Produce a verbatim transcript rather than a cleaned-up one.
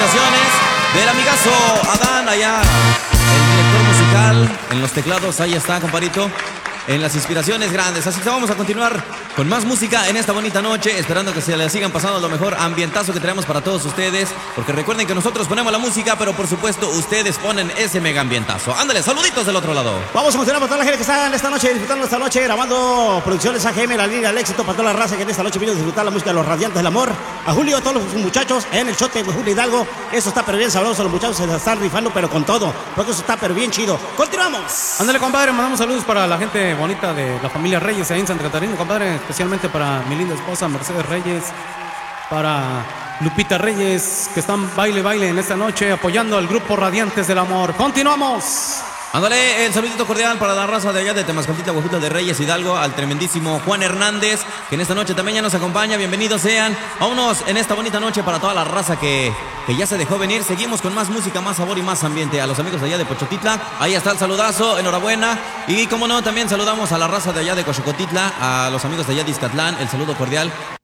felicitaciones del amigazo Adán allá, el director musical en los teclados. Ahí está, comparito, en las inspiraciones grandes. Así que vamos a continuar con más música en esta bonita noche, esperando que se le sigan pasando lo mejor ambientazo que tenemos para todos ustedes, porque recuerden que nosotros ponemos la música, pero por supuesto ustedes ponen ese mega ambientazo. Ándale, saluditos del otro lado. Vamos a continuar para toda la gente que está en esta noche disfrutando esta noche, grabando producciones A G M, la línea del éxito, para toda la raza que en esta noche vino a disfrutar la música de los Radiantes del Amor. A Julio, a todos los muchachos en el chote de Julio Hidalgo. Eso está pero bien sabroso, los muchachos se la están rifando, pero con todo, porque eso está pero bien chido. Continuamos. Ándale, compadre, mandamos saludos para la gente bonita de la familia Reyes ahí en Santa Catarina, compadre, especialmente para mi linda esposa Mercedes Reyes, para Lupita Reyes, que están baile baile en esta noche apoyando al grupo Radiantes del Amor. Continuamos. Ándale, el saludito cordial para la raza de allá de Temascaltita, Huejutla de Reyes Hidalgo, al tremendísimo Juan Hernández, que en esta noche también ya nos acompaña. Bienvenidos sean. Vámonos en esta bonita noche para toda la raza que, que ya se dejó venir. Seguimos con más música, más sabor y más ambiente. A los amigos de allá de Pochotitla, ahí está el saludazo, enhorabuena. Y como no, también saludamos a la raza de allá de Cochocotitla, a los amigos de allá de Izcatlán, el saludo cordial.